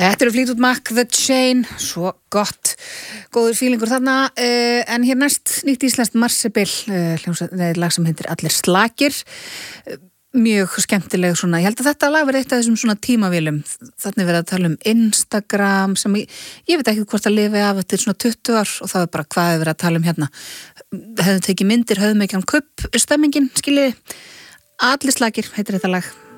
Þetta eru Fleetwood Mac, The Chain, svo gott, góður fílingur þarna, en hér næst nýtt íslenskt Marsibil, lag sem heitir Allir slakir, mjög skemmtileg svona, ég held að þetta lag verið eitt af þessum svona tímavélum, þannig verið að tala um Instagram, sem ég veit ekki hvort að lifi af eftir svona 20 ár og það er bara hvað við verið að tala um hérna, hefðum tekið myndir, höfðum ekki hann kupp, stemmingin, skiljiði, Allir slakir heitir þetta lag.